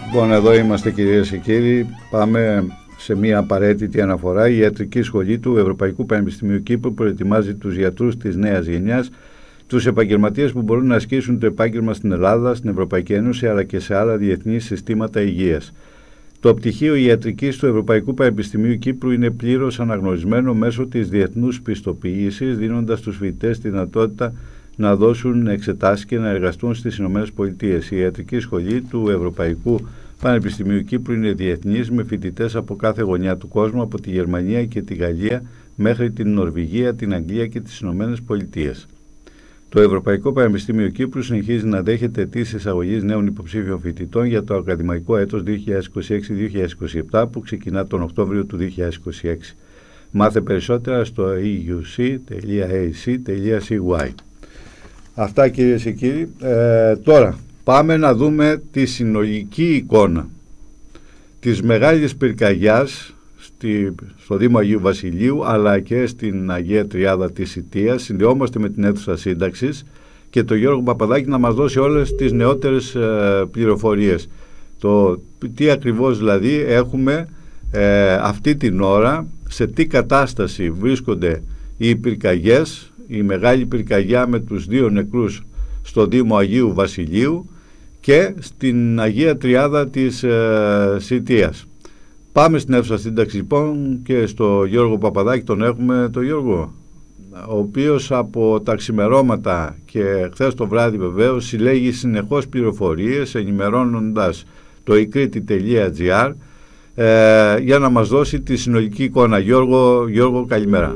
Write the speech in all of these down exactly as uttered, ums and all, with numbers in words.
Λοιπόν, εδώ είμαστε κυρίες και κύριοι. Πάμε σε μια απαραίτητη αναφορά. Η Ιατρική Σχολή του Ευρωπαϊκού Πανεπιστημίου Κύπρου προετοιμάζει τους γιατρούς της νέας γενιάς, τους επαγγελματίες που μπορούν να ασκήσουν το επάγγελμα στην Ελλάδα, στην Ευρωπαϊκή Ένωση αλλά και σε άλλα διεθνή συστήματα υγείας. Το πτυχίο Ιατρικής του Ευρωπαϊκού Πανεπιστημίου Κύπρου είναι πλήρως αναγνωρισμένο μέσω της διεθνούς πιστοποίησης, δίνοντας στους φοιτητές τη δυνατότητα να δώσουν εξετάσεις και να εργαστούν στις ΗΠΑ. Η Ιατρική Σχολή του Ευρωπαϊκού Πανεπιστημίου Κύπρου είναι διεθνής, με φοιτητές από κάθε γωνιά του κόσμου, από τη Γερμανία και τη Γαλλία μέχρι την Νορβηγία, την Αγγλία και τις ΗΠΑ. Το Ευρωπαϊκό Πανεπιστήμιο Κύπρου συνεχίζει να δέχεται τις εισαγωγές νέων υποψήφιων φοιτητών για το ακαδημαϊκό έτος δύο χιλιάδες είκοσι έξι δύο χιλιάδες είκοσι επτά που ξεκινά τον Οκτώβριο του δύο χιλιάδες είκοσι έξι. Μάθε περισσότερα στο ι γιου σι τελεία έι σι τελεία σι γουάι. Αυτά κυρίες και κύριοι. Ε, τώρα πάμε να δούμε τη συνολική εικόνα της μεγάλης πυρκαγιάς στη, στο Δήμο Αγίου Βασιλείου αλλά και στην Αγία Τριάδα της Σιτίας. Συνδεόμαστε με την αίθουσα σύνταξης και τον Γιώργο Παπαδάκη να μας δώσει όλες τις νεότερες ε, πληροφορίες. Το τι ακριβώς δηλαδή έχουμε ε, αυτή την ώρα, σε τι κατάσταση βρίσκονται οι πυρκαγιές, η μεγάλη πυρκαγιά με τους δύο νεκρούς στο Δήμο Αγίου Βασιλείου και στην Αγία Τριάδα της ε, Σιτίας. Πάμε στην αίθουσα σύνταξη λοιπόν και στο Γιώργο Παπαδάκη, τον έχουμε τον Γιώργο, ο οποίος από τα ξημερώματα και χθες το βράδυ βεβαίως συλλέγει συνεχώς πληροφορίες ενημερώνοντας το η κρήτη τελεία τζι άρ ε, για να μας δώσει τη συνολική εικόνα. Γιώργο, Γιώργο καλημέρα.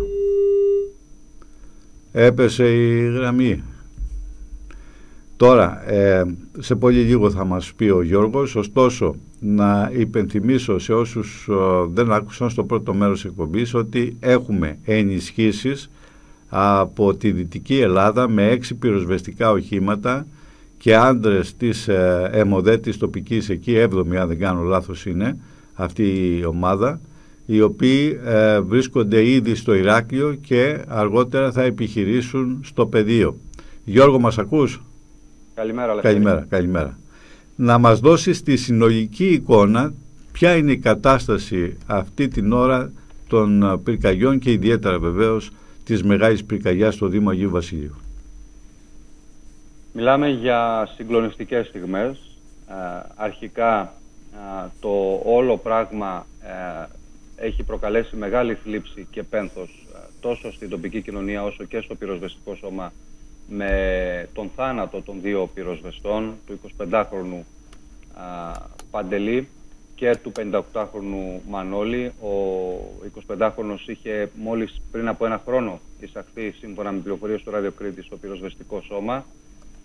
Έπεσε η γραμμή. Τώρα, ε, σε πολύ λίγο θα μας πει ο Γιώργος, ωστόσο να υπενθυμίσω σε όσους ε, δεν άκουσαν στο πρώτο μέρος εκπομπής ότι έχουμε ενισχύσεις από τη Δυτική Ελλάδα με έξι πυροσβεστικά οχήματα και άντρες της ε, ΕΜΟΔΕ της τοπικής εκεί, έβδομη αν δεν κάνω λάθος είναι αυτή η ομάδα, οι οποίοι ε, βρίσκονται ήδη στο Ηράκλειο και αργότερα θα επιχειρήσουν στο πεδίο. Γιώργο, μας ακούς? Καλημέρα, καλημέρα, καλημέρα. Να μας δώσεις τη συνολική εικόνα, ποια είναι η κατάσταση αυτή την ώρα των πυρκαγιών και ιδιαίτερα βεβαίως της μεγάλης πυρκαγιάς στο Δήμο Αγίου Βασιλείου. Μιλάμε για συγκλονιστικές στιγμές. Ε, αρχικά ε, το όλο πράγμα ε, έχει προκαλέσει μεγάλη θλίψη και πένθος ε, τόσο στην τοπική κοινωνία όσο και στο πυροσβεστικό σώμα, με τον θάνατο των δύο πυροσβεστών, του εικοσιπεντάχρονου α, Παντελή και του πενηνταοκτάχρονου Μανώλη. Ο εικοσιπεντάχρονος είχε μόλις πριν από ένα χρόνο εισαχθεί, σύμφωνα με πληροφορίες του Ραδιοκρίτη, στο πυροσβεστικό σώμα α,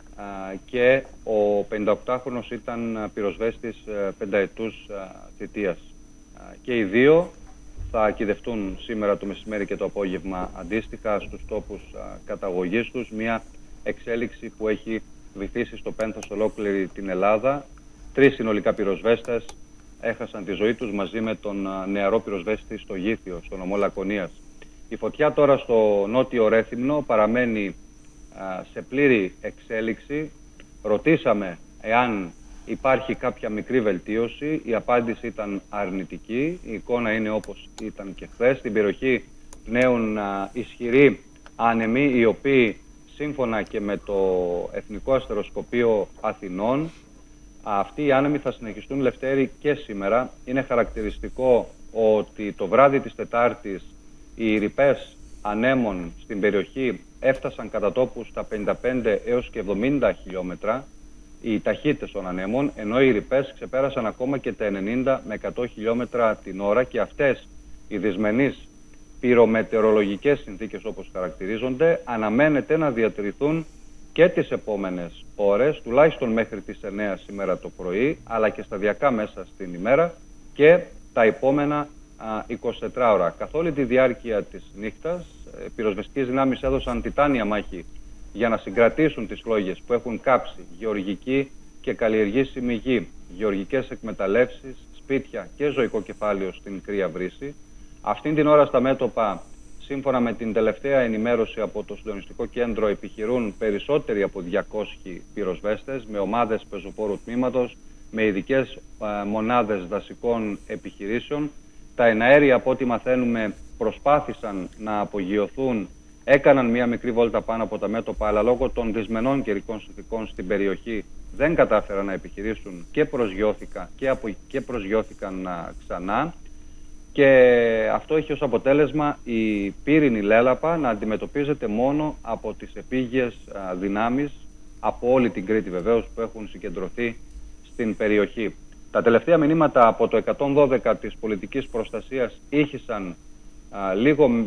και ο πενηνταοκτάχρονος ήταν πυροσβέστης α, πενταετούς α, θητείας. Α, και οι δύο θα ακηδευτούν σήμερα το μεσημέρι και το απόγευμα αντίστοιχα στους τόπους α, καταγωγής τους. Μια εξέλιξη που έχει βυθίσει στο πένθος ολόκληρη την Ελλάδα. Τρεις συνολικά πυροσβέστες έχασαν τη ζωή τους μαζί με τον α, νεαρό πυροσβέστη στο Γήθιο, στο νομό Λακωνίας. Η φωτιά τώρα στο νότιο Ρέθυμνο παραμένει α, σε πλήρη εξέλιξη. Ρωτήσαμε εάν υπάρχει κάποια μικρή βελτίωση. Η απάντηση ήταν αρνητική. Η εικόνα είναι όπως ήταν και χθες. Στην περιοχή πνέουν α, ισχυροί άνεμοι, οι οποίοι σύμφωνα και με το Εθνικό Αστεροσκοπείο Αθηνών, αυτοί οι άνεμοι θα συνεχιστούν, Λευτέρη, και σήμερα. Είναι χαρακτηριστικό ότι το βράδυ της Τετάρτης οι ρηπές ανέμων στην περιοχή έφτασαν κατά τόπους στα πενήντα πέντε έως και εβδομήντα χιλιόμετρα, οι ταχύτητες των ανέμων, ενώ οι ρηπές ξεπέρασαν ακόμα και τα ενενήντα με εκατό χιλιόμετρα την ώρα, και αυτές οι δυσμενείς πυρομετεωρολογικές συνθήκες, όπως χαρακτηρίζονται, αναμένεται να διατηρηθούν και τις επόμενες ώρες, τουλάχιστον μέχρι τις εννιά σήμερα το πρωί, αλλά και σταδιακά μέσα στην ημέρα και τα επόμενα α, εικοσιτέσσερις ώρα. Καθ' όλη τη διάρκεια της νύχτας, οι πυροσβεστικές δυνάμεις έδωσαν τιτάνια μάχη για να συγκρατήσουν τις φλόγες που έχουν κάψει γεωργική και καλλιεργήσιμη γη, γεωργικές εκμεταλλεύσεις, σπίτια και ζωικό κεφάλαιο στην Κρύα Βρύση. Αυτήν την ώρα στα μέτωπα, σύμφωνα με την τελευταία ενημέρωση από το Συντονιστικό Κέντρο, επιχειρούν περισσότεροι από διακόσιοι πυροσβέστες με ομάδες πεζοπόρου τμήματος, με ειδικές μονάδες δασικών επιχειρήσεων. Τα εναέρια, από ό,τι μαθαίνουμε, προσπάθησαν να απογειωθούν, έκαναν μία μικρή βόλτα πάνω από τα μέτωπα, αλλά λόγω των δυσμενών καιρικών συνθηκών στην περιοχή δεν κατάφεραν να επιχειρήσουν και προσγειώθηκαν, και, απο, και προσγειώθηκαν ξανά. Και αυτό έχει ως αποτέλεσμα η πύρινη λέλαπα να αντιμετωπίζεται μόνο από τις επίγειες δυνάμεις, από όλη την Κρήτη βεβαίως, που έχουν συγκεντρωθεί στην περιοχή. Τα τελευταία μηνύματα από το εκατόν δώδεκα της πολιτικής προστασίας ήχησαν α, λίγο